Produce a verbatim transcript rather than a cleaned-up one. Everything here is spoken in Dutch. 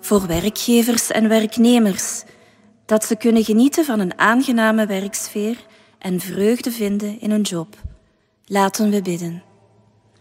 voor werkgevers en werknemers, dat ze kunnen genieten van een aangename werksfeer en vreugde vinden in hun job. Laten we bidden.